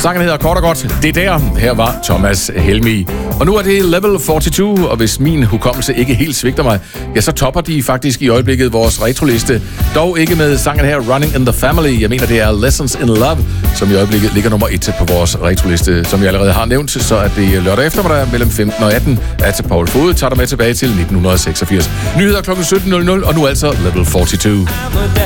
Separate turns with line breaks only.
Sangen hedder kort og godt Det der. Her var Thomas Helmig. Og nu er det level 42, og hvis min hukommelse ikke helt svigter mig, ja, så topper de faktisk i øjeblikket vores retroliste. Dog ikke med sangen her Running in the Family. Jeg mener, det er Lessons in Love, som i øjeblikket ligger nummer 1 på vores retroliste. Som jeg allerede har nævnt, så er det lørdag eftermiddag mellem 15 og 18, at Paul Fod tager dig med tilbage til 1986. Nyheder kl. 17.00, og nu altså level 42.